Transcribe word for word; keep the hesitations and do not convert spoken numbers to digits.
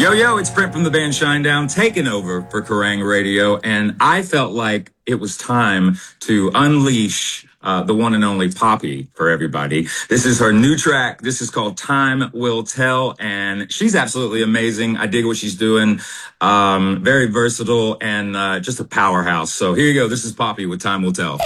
Yo, yo, it's Brent from the band Shinedown taking over for Kerrang Radio, and I felt like it was time to unleash uh, the one and only Poppy for everybody. This is her new track. This is called Time Will Tell, and she's absolutely amazing. I dig what she's doing. Um, very versatile and uh, just a powerhouse. So here you go. This is Poppy with Time Will Tell.